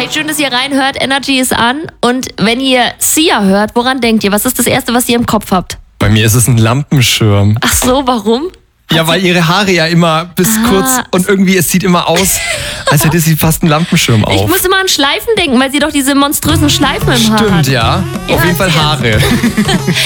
Hey, schön, dass ihr reinhört. Energy ist an. Und wenn ihr Sia hört, woran denkt ihr? Was ist das Erste, was ihr im Kopf habt? Bei mir ist es ein Lampenschirm. Ach so, warum? Ja, weil ihre Haare ja immer bis kurz und irgendwie, es sieht immer aus, als hätte sie fast einen Lampenschirm auf. Ich muss immer an Schleifen denken, weil sie doch diese monströsen Schleifen im Haar hat. Stimmt, ja. Auf jeden Fall Haare.